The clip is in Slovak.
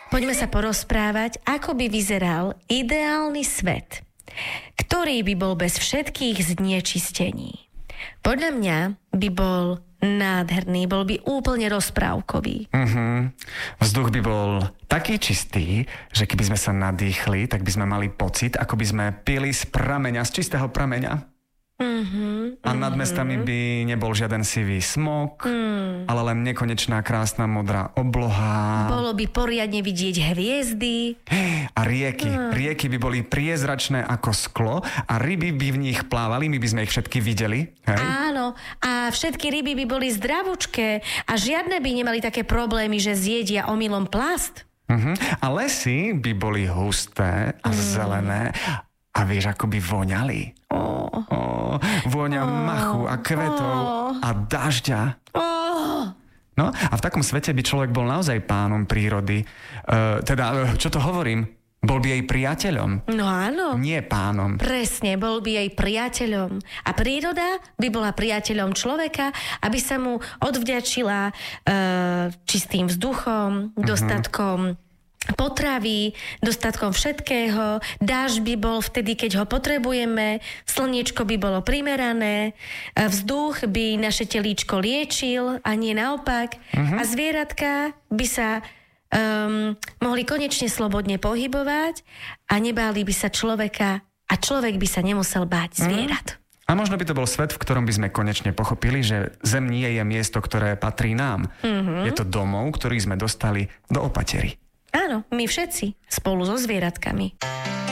Poďme sa porozprávať, ako by vyzeral ideálny svet, ktorý by bol bez všetkých znečistení. Podľa mňa by bol nádherný, bol by úplne rozprávkový. Vzduch by bol taký čistý, že keby sme sa nadýchli, tak by sme mali pocit, ako by sme pili z prameňa, z čistého prameňa. A nad mestami by nebol žiaden sivý smog, ale len nekonečná krásna modrá obloha. Bolo by poriadne vidieť hviezdy. A rieky by boli priezračné ako sklo a ryby by v nich plávali, my by sme ich všetky videli. Hej? Áno, a všetky ryby by boli zdravučké a žiadne by nemali také problémy, že zjedia omylom plast. A lesy by boli husté a zelené a vieš, ako by voňali. Vôňa machu a kvetov a dažďa. No a v takom svete by človek bol naozaj pánom prírody. Čo to hovorím? Bol by jej priateľom. No áno. Nie pánom. Presne, bol by jej priateľom. A príroda by bola priateľom človeka, aby sa mu odvďačila čistým vzduchom, dostatkom potravy, dostatkom všetkého. Dážď by bol vtedy, keď ho potrebujeme, slniečko by bolo primerané, vzduch by naše telíčko liečil a nie naopak. A zvieratka by sa mohli konečne slobodne pohybovať a nebáli by sa človeka a človek by sa nemusel báť zvierat. A možno by to bol svet, v ktorom by sme konečne pochopili, že Zem nie je miesto, ktoré patrí nám. Je to domov, ktorý sme dostali do opatery. Áno, my všetci, spolu so zvieratkami.